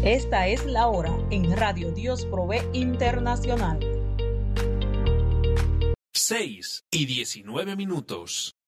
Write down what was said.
Esta es la hora en Radio Dios Provee Internacional. 6:19.